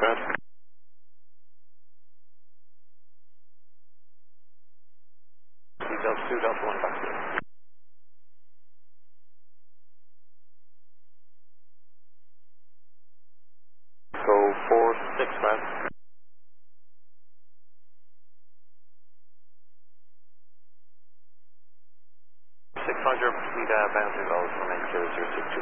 ground. Delta 2, Delta 1, back to you. Go 4-6 ground. 600, proceed boundary lows, remain 0062.